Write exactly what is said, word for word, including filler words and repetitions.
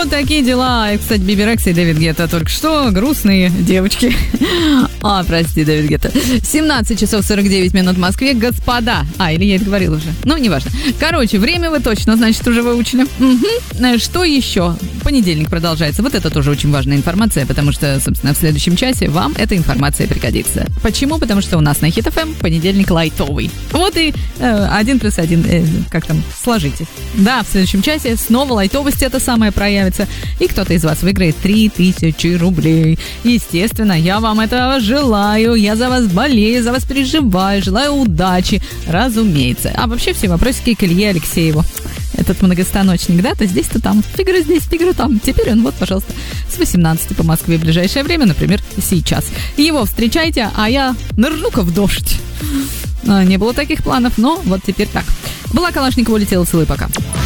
Вот такие дела. И, кстати, Биби Рекс и Дэвид Гетта только что. Грустные девочки. А, прости, Дэвид Гетта. семнадцать часов сорок девять минут в Москве. Господа. А, или я это говорила уже. Ну, неважно. Короче, время вы точно, значит, уже выучили. Угу. Что еще? Понедельник продолжается. Вот это тоже очень важная информация, потому что, собственно, в следующем часе вам эта информация пригодится. Почему? Потому что у нас на Хит эф эм понедельник лайтовый. Вот и э, один плюс один, э, как там, сложите. Да, в следующем часе снова лайтовость это самое проявится, и кто-то из вас выиграет три тысячи рублей. Естественно, я вам этого желаю, я за вас болею, за вас переживаю, желаю удачи, разумеется. А вообще все вопросики к Илье Алексееву. Этот многостаночник, да, то здесь, то там, фигура здесь, фигура там. Теперь он вот, пожалуйста, с восемнадцати по Москве в ближайшее время, например, сейчас. Его встречайте, а я нырну-ка в дождь. Не было таких планов, но вот теперь так. Была Калашникова, улетела, целую, пока.